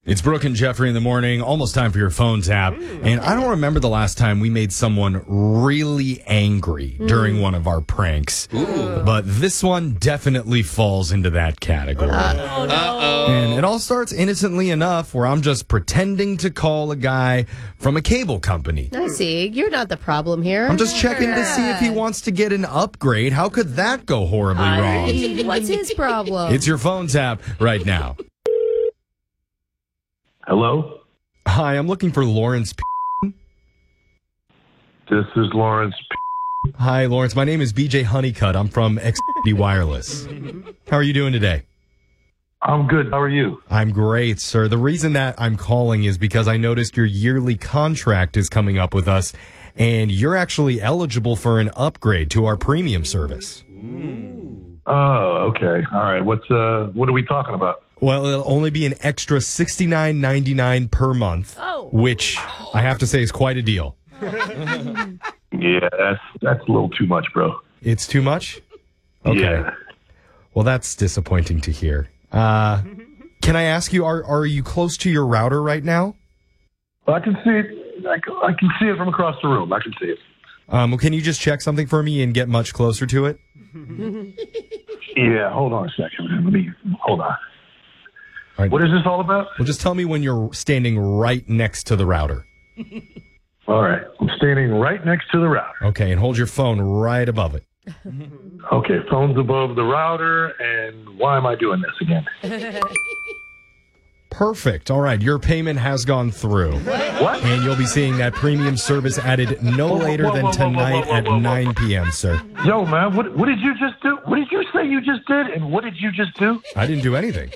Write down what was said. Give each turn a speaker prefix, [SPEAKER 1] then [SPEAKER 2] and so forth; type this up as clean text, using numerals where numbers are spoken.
[SPEAKER 1] It's Brooke and Jeffrey in the morning. Almost time for your phone tap. And I don't remember the last time we made someone really angry during one of our pranks. But this one definitely falls into that category. And it all starts innocently enough where I'm just pretending to call a guy from a cable company.
[SPEAKER 2] I see. You're not the problem here.
[SPEAKER 1] I'm just checking to see if he wants to get an upgrade. How could that go horribly wrong?
[SPEAKER 2] What's his problem?
[SPEAKER 1] It's your phone tap right now.
[SPEAKER 3] Hello?
[SPEAKER 1] Hi, I'm looking for Lawrence P.
[SPEAKER 3] This is Lawrence P.
[SPEAKER 1] Hi, Lawrence. My name is BJ Honeycutt. I'm from XD Wireless. How are you doing today?
[SPEAKER 3] I'm good. How are you?
[SPEAKER 1] I'm great, sir. The reason that I'm calling is because I noticed your yearly contract is coming up with us, and you're actually eligible for an upgrade to our premium service.
[SPEAKER 3] Oh, okay. All right. What are we talking about?
[SPEAKER 1] Well, it'll only be an extra $69.99 per month, which I have to say is quite a deal.
[SPEAKER 3] Yeah, that's a little too much, bro.
[SPEAKER 1] It's too much? Okay.
[SPEAKER 3] Yeah.
[SPEAKER 1] Well, that's disappointing to hear. Can I ask you, are you close to your router right now?
[SPEAKER 3] I can see it. I can see it from across the room. I can see it.
[SPEAKER 1] Can you just check something for me and get much closer to it?
[SPEAKER 3] Yeah, hold on a second. Hold on.
[SPEAKER 1] All right.
[SPEAKER 3] What is this all about?
[SPEAKER 1] Well, just tell me when you're standing right next to the router.
[SPEAKER 3] All right. I'm standing right next to the router.
[SPEAKER 1] Okay, and hold your phone right above it.
[SPEAKER 3] Okay, phone's above the router, and why am I doing this again?
[SPEAKER 1] Perfect. All right, your payment has gone through.
[SPEAKER 3] What?
[SPEAKER 1] And you'll be seeing that premium service added no later than tonight at 9 p.m., sir.
[SPEAKER 3] Yo, man, what did you just do? What did you say you just did, and what did you just do?
[SPEAKER 1] I didn't do anything.